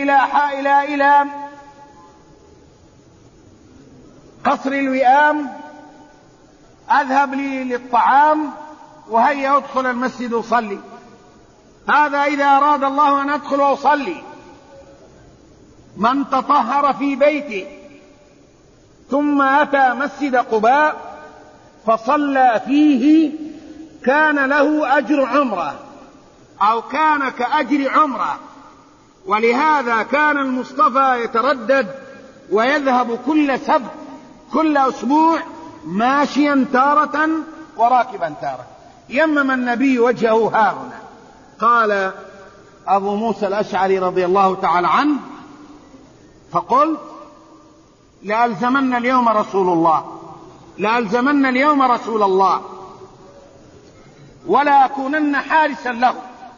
إلى قصر الوئام، أذهب لي للطعام وهيا أدخل المسجد وصلي. هذا إذا أراد الله أن أدخل وأصلي. من تطهر في بيته ثم أتى مسجد قباء فصلى فيه كان له أجر عمرة، أو كان كأجر عمرة. ولهذا كان المصطفى يتردد ويذهب كل سبت كل أسبوع ماشيا تارة وراكبا تارة. يمم النبي وجهه هاهنا. قال أبو موسى الأشعري رضي الله تعالى عنه: فقلت لألزمن اليوم رسول الله ولا أكونن حارسا له.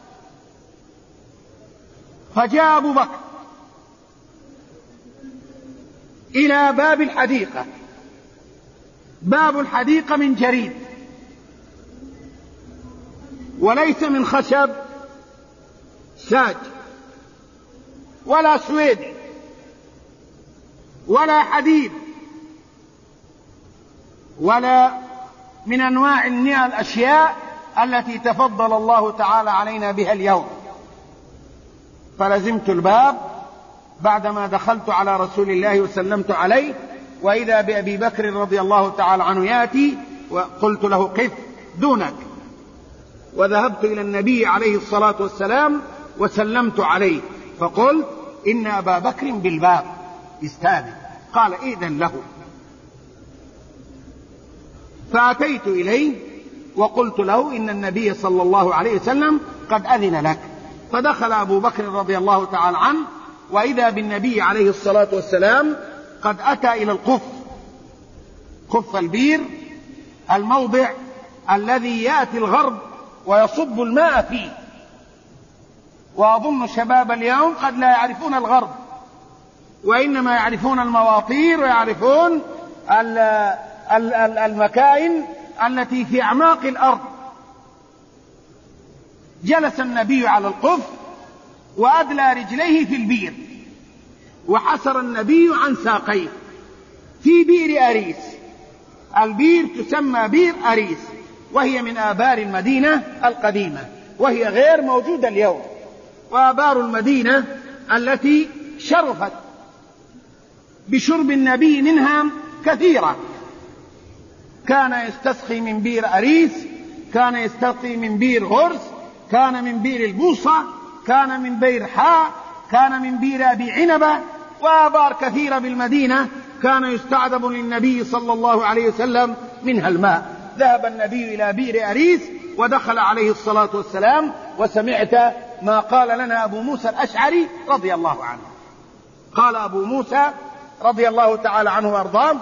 فجاء أبو بكر إلى باب الحديقة. باب الحديقة من جريد وليس من خشب ساج ولا سويد ولا حديد ولا من أنواع الأشياء التي تفضل الله تعالى علينا بها اليوم. فلزمت الباب بعدما دخلت على رسول الله وسلمت عليه، وإذا بأبي بكر رضي الله تعالى عنه يأتي، وقلت له: قف دونك. وذهبت إلى النبي عليه الصلاة والسلام وسلمت عليه، فقلت: إن أبا بكر بالباب يستأذن. قال: إذن له. فأتيت إليه وقلت له: إن النبي صلى الله عليه وسلم قد أذن لك. فدخل أبو بكر رضي الله تعالى عنه، وإذا بالنبي عليه الصلاة والسلام قد أتى إلى قف البير، الموضع الذي يأتي الغرب ويصب الماء فيه. وأظن شباب اليوم قد لا يعرفون الغرب، وإنما يعرفون المواطير ويعرفون المكائن التي في أعماق الأرض. جلس النبي على القف وأدلى رجليه في البير، وحسر النبي عن ساقيه في بئر أريس. البير تسمى بئر أريس، وهي من آبار المدينة القديمة، وهي غير موجودة اليوم. وآبار المدينة التي شرفت بشرب النبي منها كثيرة. كان يستسقي من بئر أريس، كان يستسقي من بئر غرس، كان من بئر البوصة، كان من بئر حاء، كان من بئر أبي عنبة، وآبار كثيرة بالمدينة كان يستعذب للنبي صلى الله عليه وسلم منها الماء. ذهب النبي إلى بئر أريس ودخل عليه الصلاة والسلام، وسمعت ما قال لنا أبو موسى الأشعري رضي الله عنه. قال أبو موسى رضي الله تعالى عنه وأرضاه: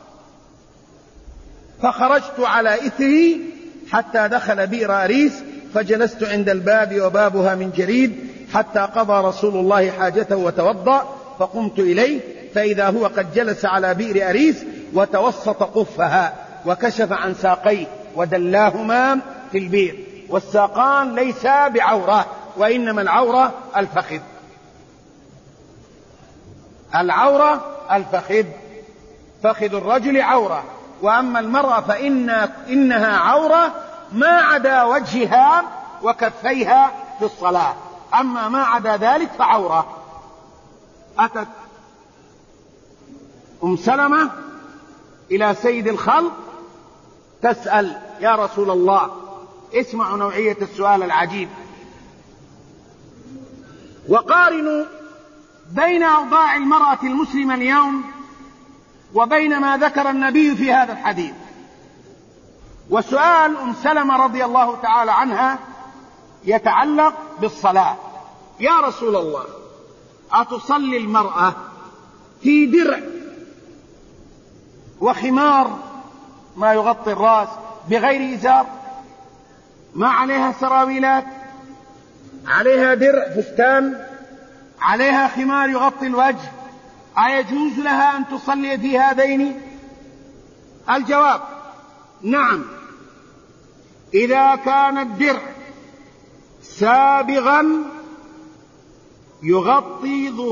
فخرجت على إثره حتى دخل بئر أريس، فجلست عند الباب وبابها من جريد حتى قضى رسول الله حاجته وتوضأ، فقمت إليه فإذا هو قد جلس على بئر أريس وتوسط قفها وكشف عن ساقيه ودلاهما في البئر. والساقان ليس بعورة، وإنما العورة الفخذ. العورة الفخذ، فخذ الرجل عورة، وأما المرأة فإنها عورة ما عدا وجهها وكفيها في الصلاة، أما ما عدا ذلك فعورة. أتت أم سلمة إلى سيد الخلق تسأل: يا رسول الله، اسمعوا نوعية السؤال العجيب، وقارنوا بين أوضاع المرأة المسلمة اليوم وبين ما ذكر النبي في هذا الحديث. وسؤال أم سلمة رضي الله تعالى عنها يتعلق بالصلاة: يا رسول الله، أتصلي المرأة في درع وخمار ما يغطي الرأس بغير إزار، ما عليها سراويلات، عليها درع فستان، عليها خمار يغطي الوجه، أيجوز لها أن تصلي في هذين؟ الجواب: نعم، إذا كان الدرع سابغا يغطي